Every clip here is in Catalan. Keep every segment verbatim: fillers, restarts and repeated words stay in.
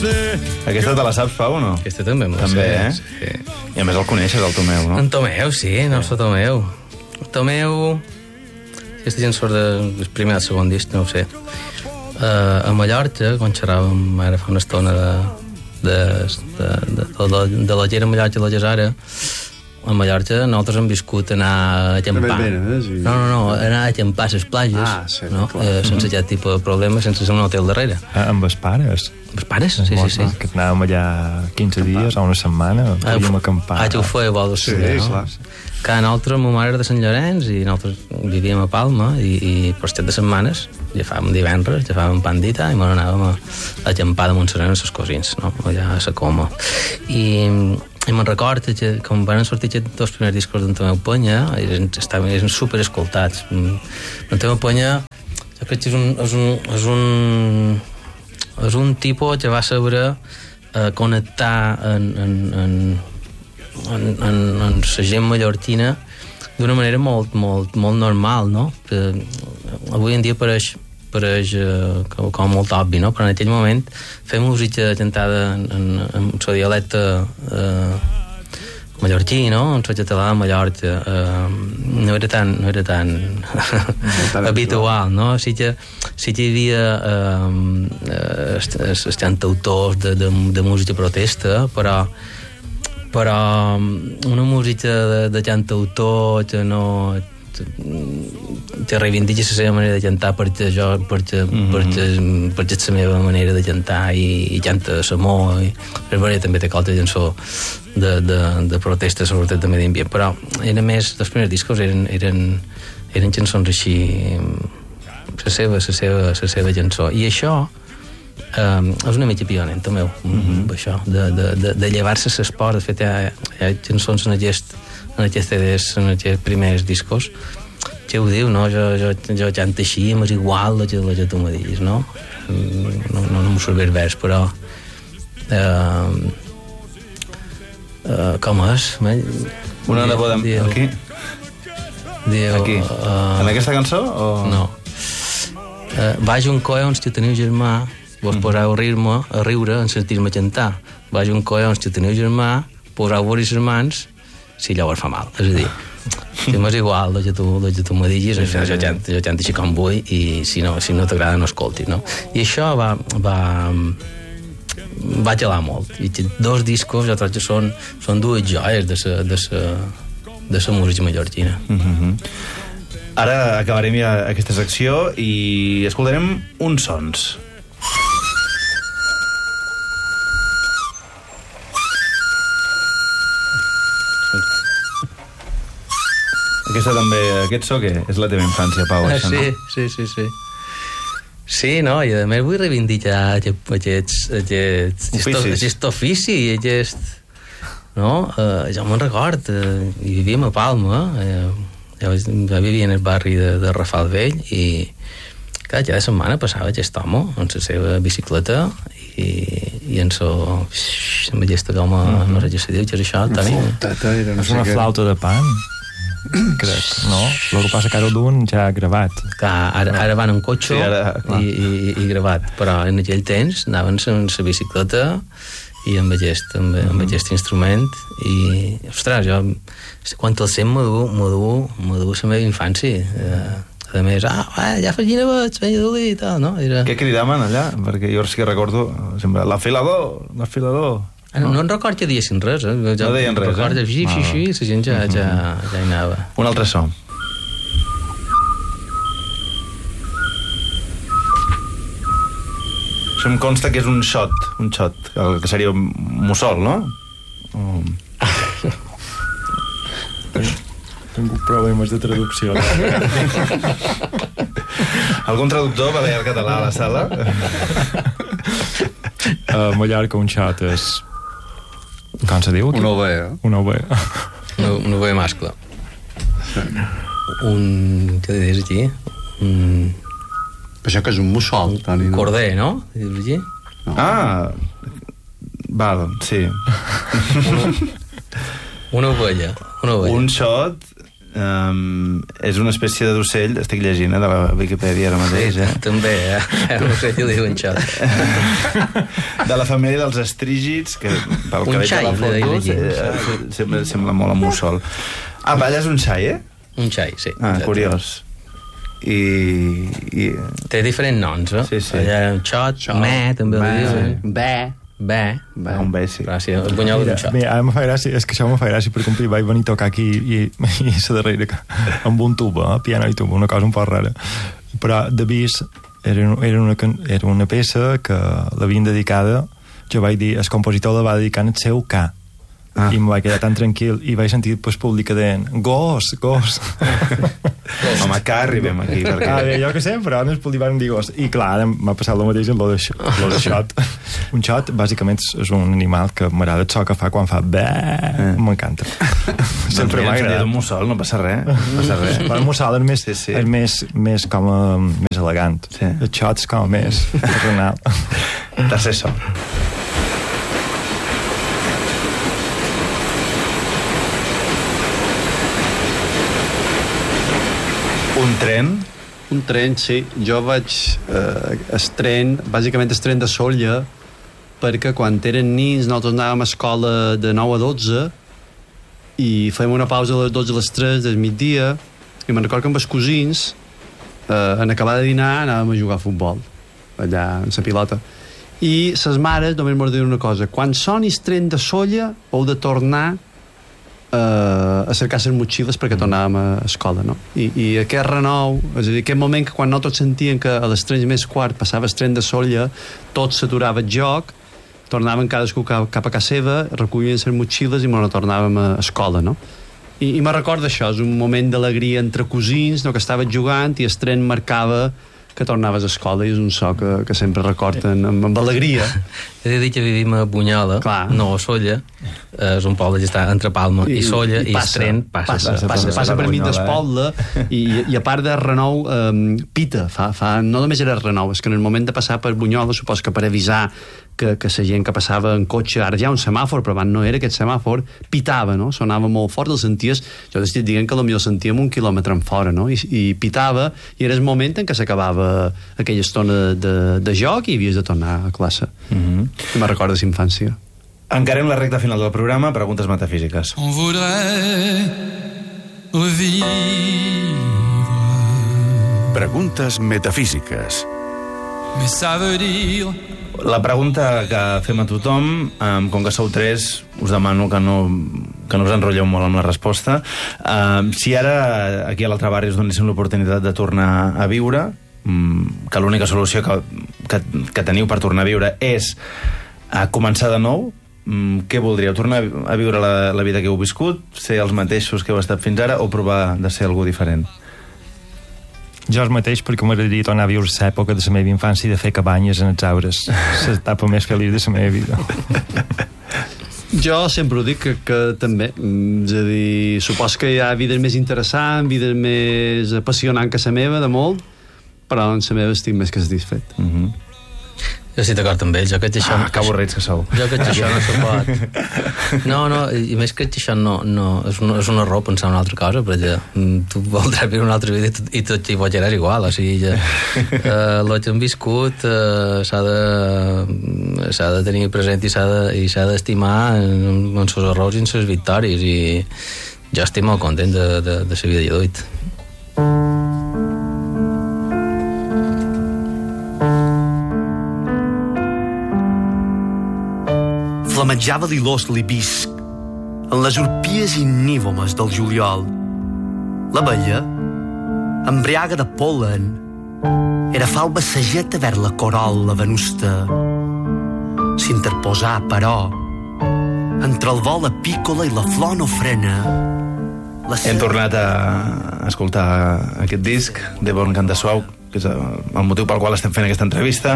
Aquesta te la saps, Pau, o no? Aquesta també me la També, sé. eh? Sí. I a més el coneixes, el Tomeu, no? En Tomeu, sí, no sí. Tomeu. Tomeu... Aquesta gent surt del primer al segon disc, no ho sé. Uh, a Mallorca, quan xerràvem ara fa una estona de, de, de, de, de, de la Gera Mallorca i la Gesara, a Mallorca nosaltres hem viscut anar a llampar. Eh? Sí. No, no, no, anar a llampar a les platges, ah, sí, no? eh, sense aquest tipus de problemes, sense ser un hotel darrere. Ah, amb els pares? Amb els pares? Sí, sí, sí. Que anàvem allà quinze dies o una setmana, podíem acampar. Ah, tu ho feia bo, sí, no? clar. Que nosaltres, ma mare era de Sant Llorenç i nosaltres vivíem a Palma i, i per set de setmanes agafàvem divendres, agafàvem pandita i me n'anàvem a, a llampar de Montserrat amb les cosins, no? Allà a la Coma. I, i me'n record que quan van sortir aquests dos primers discos d'en Tomeu Penya eren, estaven, eren super escoltats. En Tomeu Penya jo crec que és un, és un, és un, és un tipus que va saber eh, connectar en, en, en en, en, en la gent mallorquina d'una manera molt, molt, molt normal, no? Que avui en dia pareix, pareix eh, com, com molt obvi, no? Però en aquell moment fer música cantada en, en, en el dialecte eh, mallorquí, no? En el català de Mallorca eh, no era tan, no era tan habitual, no? Sí que, sí que hi havia eh, els cantautors de, de, de música protesta, però però una música de, de cantautor que no que reivindiqui la seva manera de cantar perquè jo perquè, mm-hmm. perquè, perquè és la meva manera de cantar i, i canta l'amor i Herbaria també té qualque cançó de, de, de protesta sobretot de medi ambient, però era més els primers discos eren, eren, eren cançons així la seva, la seva, la seva cançó i això Um, és una mica pioner, també, mm-hmm. això, de, de, de, de llevar-se a l'esport. De fet, hi ha, hi ha cançons en aquest, en aquests C Ds, en aquests primers discos, que ho diu, no? Jo, jo, jo canto així, m'és igual la que, la que tu me diguis, no? No, no, no m'ho serveix vers, però... Uh, uh, com és? Una de podem... Diu, aquí? Diu, aquí? Uh, en aquesta cançó? O... No. Uh, vaig un coe on si teniu germà vos poseu a rir-me, a riure en sentir-me cantar. Vaig un coe on si teniu germà poseu-vos les mans si llavors fa mal. És a dir, si m'és igual el que tu, el que tu me diguis, sí, sí, jo canto jo canto així com vull i si no, si no t'agrada no escoltis, no? I això va, va, va gelar molt. I dos discos jo trobo que són, són dues joies de sa, de sa, de sa música mallorquina. Mm-hmm. Ara acabarem ja aquesta secció i escoltarem uns sons. Aquesta també, aquest so què? És la teva infància, Pau, això, sí, no? Sí, sí, sí. Sí, no, i a més vull reivindicar aquest, aquest, aquest, aquest, aquest ofici, aquest... No? Uh, jo me'n record, uh, hi vivíem a Palma, uh, jo, jo vivia en el barri de, de Rafal Vell, i cada cada setmana passava aquest home amb la seva bicicleta i, i en so... amb aquesta com a... Mm-hmm. No sé què se diu, què és això, Toni? Era, no és una flauta de pan, crec, no? El que passa que ara d'un ja ha gravat. Clar, ara, ara van en cotxe sí, ara, i, i, i gravat, però en aquell temps anaven amb la bicicleta i amb aquest, amb, mm-hmm. amb aquest instrument i, ostres, jo quan el sent m'adu m'adu la meva infància. Eh, a més, ah, ja fa quina veig, veia dolí i tal, no? Era... Què cridaven allà? Perquè jo sí que recordo sempre, l'afilador, l'afilador. No, no en record que diguessin res, eh? Jo, no deien res, record, eh? Sí, sí, sí, la gent ja, ja, ja hi anava. Un altre so. Això em consta que és un shot, un shot, el que seria un mussol, no? Um... Tinc problemes de traducció. Algun traductor balear català a la sala? A Mallorca un shot és... Com se diu? Una ovella. Una ovella. Una, una ovella mascle. Un... Què dius aquí? Un... Això que és un mussol, Toni, no? Corder, no? Dius aquí? No. Ah! Val, sí. Una, una ovella. Una ovella. Un shot Um, és una espècie d'ocell, estic llegint, eh, de la Viquipèdia ara mateix, eh? També, eh? Un ocell li diuen xot. De la família dels estrígids, que pel que veig a la foto eh, sembla, sembla molt amb mussol. Ah, balla és un xai, eh? Un xai, sí. Ah, curiós. I, i... Té diferents noms, eh? Sí, sí. Allà, xot, xot, me, també ho diuen. Bé. Bé. Bé. Un bé, sí. Gràcies, el bunyol d'un xot. Mira, ara me fa gràcia, és que això me fa gràcia perquè un dia vaig venir a tocar aquí i, i a darrere amb un tuba, eh? Piano i tuba, una cosa un poc rara. Però de vis era, era, una, era una peça que l'havien dedicada, jo vaig dir, el compositor la va dedicar al seu ca. Ah. I em vaig quedar tan tranquil i vaig sentir pues, públic deien gos, gos. Home, que arribem aquí perquè... Ah, bé, jo que sé, però no es podia dir gos. I clar, ara m'ha passat el mateix amb lo de, lo de xot. Un xot bàsicament és un animal que m'agrada el so que fa quan fa bé, eh. M'encanta. Sempre m'ha agradat. Un mussol, no passa res, no passa res. Però el mussol és més, sí, sí. És més, més com a, més elegant. Sí. El xot és com a més renal. Tercer so. Un tren? Un tren, sí. Jo vaig... Eh, el tren, bàsicament el tren de Sóller, perquè quan eren nins nosaltres anàvem a escola de nou a dotze i fèiem una pausa a les dotze a les tres del migdia i me'n recordo que amb els cosins eh, en acabar de dinar anàvem a jugar a futbol allà en la pilota i ses mares només m'ho diuen una cosa: quan soni el tren de Sóller heu de tornar Uh, a cercar les motxilles perquè tornàvem a escola, no? I, i aquest renou, és a dir, aquest moment que quan nosaltres sentíem que a les tres més quart passava el tren de Sóller, tot s'aturava el joc, tornàvem cadascú cap, cap a casa seva, recollien les motxilles i ens tornàvem a escola, no? I, i me recorda això, és un moment d'alegria entre cosins, no? Que estaves jugant i el tren marcava que tornaves a escola i és un so que, que sempre recorden amb, amb alegria. He de dir que vivim a Bunyola, clar. No a Sóller, és un poble que està entre Palma i, i Sóller, i, i el tren passa, passa, passa, passa, passa per mig del poble i, i a part de renou um, pita, fa, fa, no només era renou, és que en el moment de passar per Bunyola, supos que per avisar que, que la gent que passava en cotxe, ara ja un semàfor, però abans no era aquest semàfor, pitava, no? Sonava molt fort, el senties, jo t'estic dient que potser el sentíem un quilòmetre en fora, no? I, i pitava, i era el moment en què s'acabava aquella estona de, de joc i havies de tornar a classe. Mm-hmm. Me'n recordo de infància. Encarem la recta final del programa, preguntes metafísiques. On voudrait revivre. Preguntes metafísiques. Mais ça veut dire... La pregunta que fem a tothom, um, com que sou tres, us demano que no, que no us enrotlleu molt amb la resposta. Um, si ara aquí a l'altre barri us donéssim l'oportunitat de tornar a viure, um, que l'única solució que, que, que teniu per tornar a viure és a començar de nou, um, què voldríeu? Tornar a viure la, la vida que heu viscut, ser els mateixos que heu estat fins ara o provar de ser algú diferent? Jo el mateix, perquè m'agradaria tornar a viure l'època de la meva infància i de fer cabanyes en els arbres. L'etapa més feliç de la meva vida. Jo sempre ho dic que, que també, és a dir, supos que hi ha vides més interessants, vides més apassionants que la meva, de molt, però en la meva estic més que satisfet. Mm-hmm. Jo estic d'acord amb ells, jo crec que això... Ah, que avorrits que sou. Jo crec que això no se pot. No, no, i més crec que això no, no és, un, és un error pensar una altra cosa, perquè tu voldràs viure una altra vida i, i tot t'hi bojaràs igual, o sigui, ja, eh, el que hem viscut eh, s'ha de s'ha de tenir present i s'ha de, i s'ha d'estimar en, en els errors i en les victòries, i jo estic molt content de, de, de la vida d'adult. Flamejava l'ilós l'hibisc en les urpies innívomes del juliol. L'abella, embriaga de pol·len, era falba sageta vers la corol, la venusta. S'interposà, però, entre el vol apícola i la flor no frena. La Hem tornat a escoltar aquest disc de Bon Canta Suau, que és el motiu pel qual estem fent aquesta entrevista.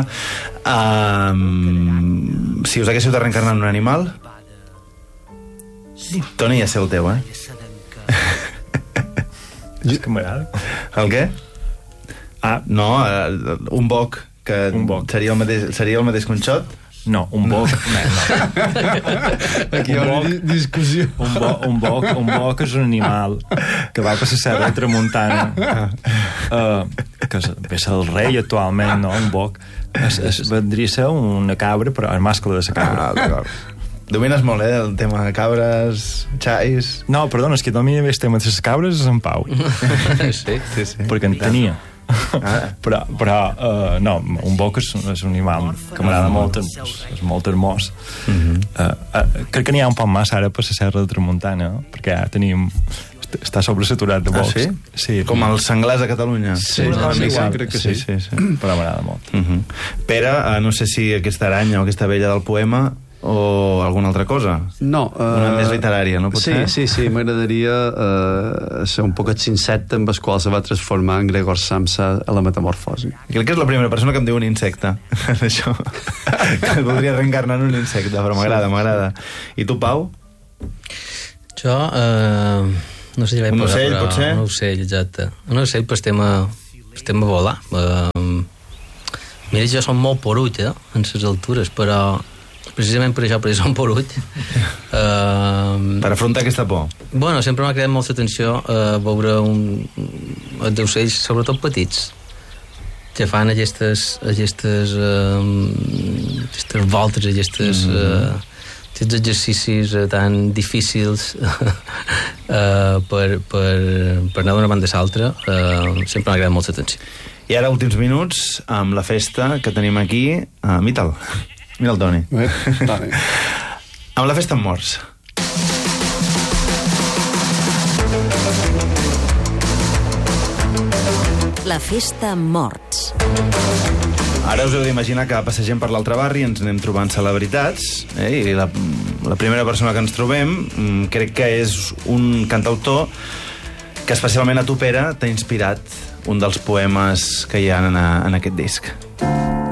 Um, si us haguéssiu de reencarnar en un animal, Toni, ja sé el teu, eh? És que m'agrada. El què? Ah, no, un boc, que un boc. Seria, el mateix, seria el mateix que un xot. No, un boc... No, no. Aquí hi ha una di- discussió. Un, bo, un, boc, un boc és un animal que va per la serra de Tramuntana, uh, que és, és el rei actualment, no? Un boc. Es, es vendria a ser una cabra, però el mascle de la cabra. Ah, d'acord. Domines molt, eh, el tema de cabres, xais... No, perdona, és que domina bé el tema de les cabres és en Pau. Sí, Sí, sí. Perquè en tenia. Ah. Però, però uh, no, un boc és, és un animal que m'agrada molt, és, és molt hermós. Uh -huh. uh, uh, crec que n'hi ha un poc massa ara per la serra de Tramuntana, perquè ja tenim... està sobresaturat de bocs. Ah, sí? Sí. Com els senglars a Catalunya. Sí, Una cosa sí, igual. crec que sí. sí. sí, sí. Però m'agrada molt. Uh -huh. Pere, uh, no sé si aquesta aranya o aquesta vella del poema o alguna altra cosa. No. Uh, Una més literària, no pot sí, ser? Sí, sí, m'agradaria uh, ser un poquet insecte amb el qual se va transformar en Gregor Samsa a la metamorfosi. Crec que és la primera persona que em diu un insecte. Això. Que voldria reencarnar en un insecte, però m'agrada, m'agrada. I tu, Pau? Jo, eh, no sé si vaig Un posar, ocell, però... potser? Un ocell, exacte. Un ocell, pues estem a, estem a volar. Eh, mira, jo som molt poruig, eh, en les altures, però precisament per això, perquè som poruig. Eh, Per afrontar aquesta por. bueno, sempre m'ha cridat molta atenció eh, veure un, els ocells, sobretot petits, que fan aquestes, aquestes, eh, aquestes voltes, aquestes... Eh, aquests exercicis eh, tan difícils eh, per, per, per anar d'una banda a l'altra, eh, sempre m'ha agradat molta atenció. I ara, últims minuts, amb la festa que tenim aquí. Uh, Mita'l. Mira el Toni. Eh, vale. Amb la festa amb morts. La festa amb morts. Ara us heu d'imaginar que passegem per l'altre barri, ens anem trobant celebritats, eh? I la, la primera persona que ens trobem mm, crec que és un cantautor que especialment a tu, Pere, t'ha inspirat un dels poemes que hi ha en, en aquest disc.